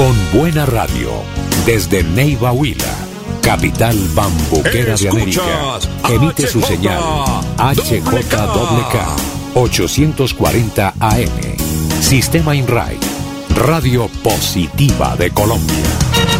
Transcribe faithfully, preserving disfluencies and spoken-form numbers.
Con buena radio, desde Neiva Huila, capital bambuquera de América, emite su señal H J W K ochocientos cuarenta A M, Sistema INRAI, Radio Positiva de Colombia.